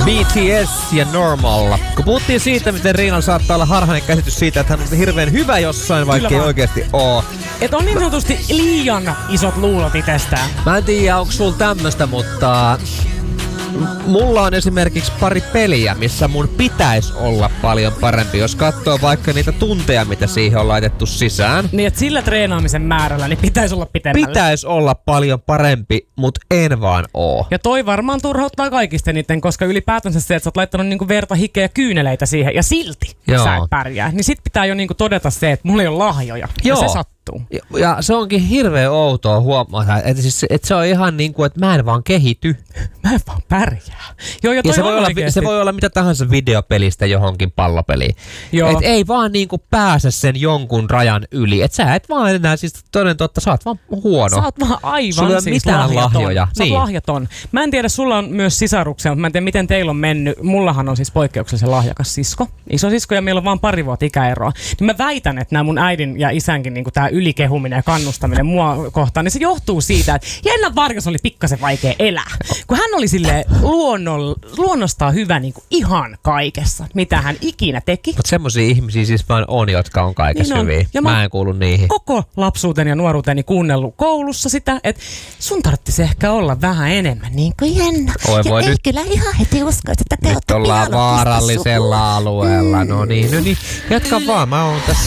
BTS ja Normal. Kun puhuttiin siitä, miten Riinalla saattaa olla harhainen käsitys siitä, että hän on hirveän hyvä jossain, vaikka ei oikeasti oo. Et on niin sanotusti liian isot luulot itsestään. Mä en tiedä, onko sulla tämmöstä, mutta mulla on esimerkiksi pari peliä, missä mun pitäisi olla paljon parempi, jos katsoo vaikka niitä tunteja, mitä siihen on laitettu sisään. Niin, että sillä treenaamisen määrällä niin pitäisi olla pitemmällä. Pitäisi olla paljon parempi, mut en vaan oo. Ja toi varmaan turhauttaa kaikista niiden, koska ylipäätänsä se, että sä oot laittanut niinku verta, hikeä ja kyyneleitä siihen ja silti sä et pärjää. Niin sit pitää jo niinku todeta se, että mulla ei ole lahjoja. Joo. Ja se sattuu. Ja se onkin hirveän outoa huomata, että se on ihan niinku, että mä en vaan kehity. Mä en vaan pärjää. Joo, ja se voi olla mitä tahansa videopelistä johonkin pallopeliin. Et ei vaan niinku pääse sen jonkun rajan yli. Et sä et vaan enää, siis toden totta, sä oot vaan huono. Sä oot vaan aivan sulla ei ole siis mitään lahjoja. Sä oot lahjaton. Mä en tiedä, sulla on myös sisaruksia, mutta mä en tiedä, miten teillä on mennyt. Mullahan on siis poikkeuksellisen lahjakas sisko. Iso sisko ja meillä on vaan 2 vuotta ikäeroa. Niin mä väitän, että nämä mun äidin ja isänkin niinku tää ylikehuminen ja kannustaminen mua kohtaan, niin se johtuu siitä, että Jenna Vargas oli pikkasen vaikea elää. Kun hän oli silleen luonnostaan hyvä niinku ihan kaikessa, mitä hän ikinä teki. Mutta semmosia ihmisiä siis vaan on, jotka on kaikessa niin hyviä. Ja mä en kuulu niihin. Koko lapsuuteni ja nuoruuteni kuunnellut koulussa sitä, että sun tarvitsisi ehkä olla vähän enemmän niin kuin Jenna. Oi, ja ei kyllä ihan heti usko, että te nyt ollaan vaarallisella alueella. No niin, jatka vaan. Mä oon tässä